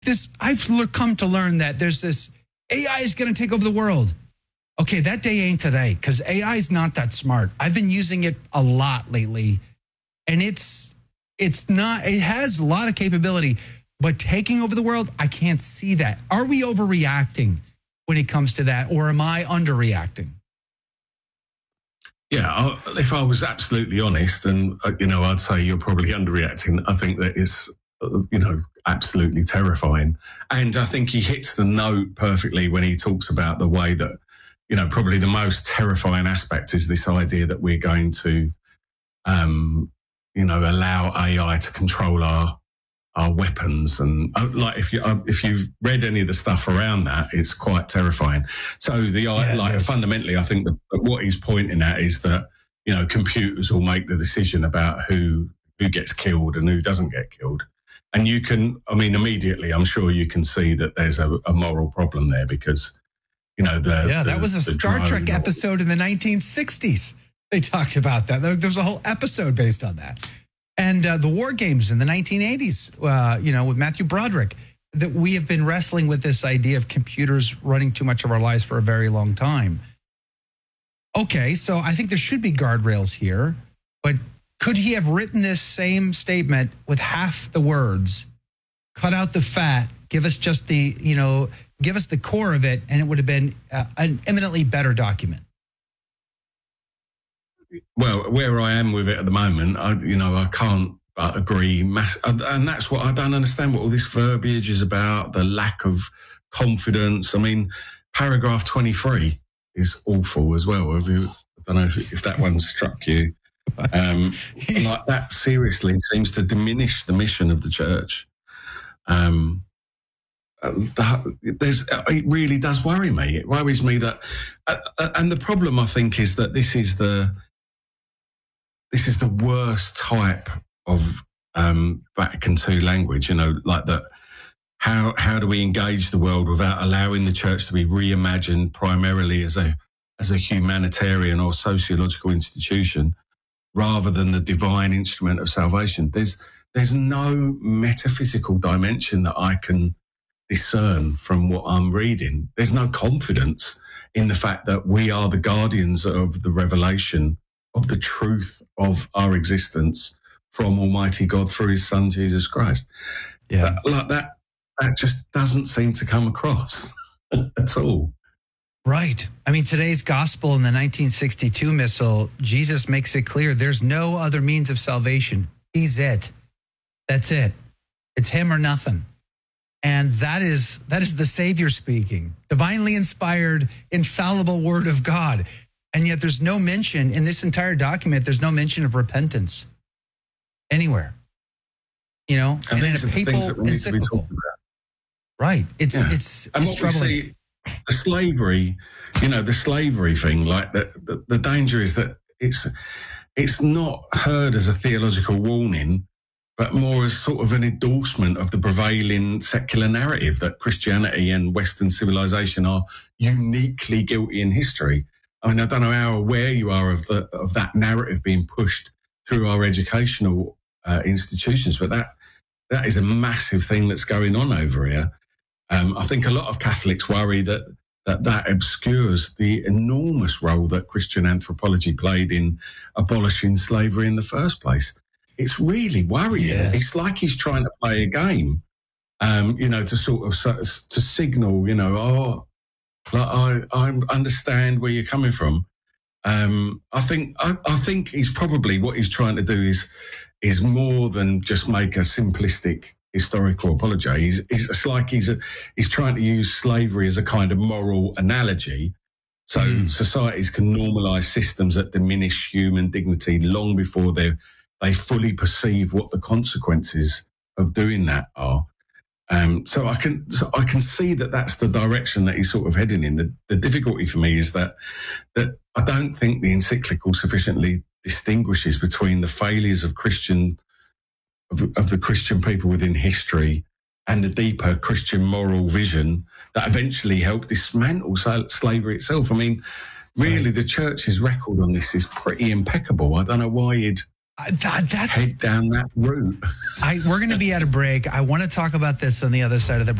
come to learn that there's this AI is going to take over the world. Okay, that day ain't today because AI is not that smart. I've been using it a lot lately, and it has a lot of capability, but taking over the world, I can't see that. Are we overreacting when it comes to that, or am I underreacting? Yeah, if I was absolutely honest, then, I'd say you're probably underreacting. I think that is, absolutely terrifying. And I think he hits the note perfectly when he talks about the way that, probably the most terrifying aspect is this idea that we're going to, allow AI to control our weapons. And like, if you've read any of the stuff around that, it's quite terrifying. So fundamentally, I think that what he's pointing at is that, computers will make the decision about who gets killed and who doesn't get killed. And immediately, I'm sure you can see that there's a moral problem there because, that was a Star Trek episode in the 1960s. They talked about that. There was a whole episode based on that. And the war games in the 1980s, with Matthew Broderick, that we have been wrestling with this idea of computers running too much of our lives for a very long time. Okay, so I think there should be guardrails here, but could he have written this same statement with half the words, cut out the fat, give us just give us the core of it, and it would have been an eminently better document? Well, where I am with it at the moment, I can't but agree. And that's what I don't understand, what all this verbiage is about, the lack of confidence. I mean, paragraph 23 is awful as well. I don't know if that one struck you. Like that seriously seems to diminish the mission of the church. It really does worry me. It worries me that, and the problem I think is that this is the worst type of Vatican II language. Like that. How do we engage the world without allowing the church to be reimagined primarily as a humanitarian or sociological institution, rather than the divine instrument of salvation? There's no metaphysical dimension that I can discern from what I'm reading. There's no confidence in the fact that we are the guardians of the revelation of the truth of our existence from Almighty God through His Son Jesus Christ. Yeah, that just doesn't seem to come across at all. Right. I mean, today's gospel in the 1962 missal, Jesus makes it clear there's no other means of salvation. He's it. That's it. It's Him or nothing. And that is the Savior speaking, divinely inspired, infallible Word of God. And yet there's no mention in this entire document, there's no mention of repentance anywhere. And in a papal encyclical. Right. It's what troubling. We see, the slavery thing, like the danger is that it's not heard as a theological warning, but more as sort of an endorsement of the prevailing secular narrative that Christianity and Western civilization are uniquely guilty in history. I mean, I don't know how aware you are of that narrative being pushed through our educational institutions, but that is a massive thing that's going on over here. I think a lot of Catholics worry that obscures the enormous role that Christian anthropology played in abolishing slavery in the first place. It's really worrying. Yes. It's like he's trying to play a game, to sort of to signal, I understand where you're coming from. I think he's probably, what he's trying to do is more than just make a simplistic historical apology. It's like he's trying to use slavery as a kind of moral analogy, so societies can normalise systems that diminish human dignity long before they fully perceive what the consequences of doing that are. So I can see that that's the direction that he's sort of heading in. The difficulty for me is that I don't think the encyclical sufficiently distinguishes between the failures of the Christian people within history and the deeper Christian moral vision that eventually helped dismantle slavery itself. I mean, really, the church's record on this is pretty impeccable. I don't know why you'd That's head down that route. we're going to be at a break. I want to talk about this on the other side of the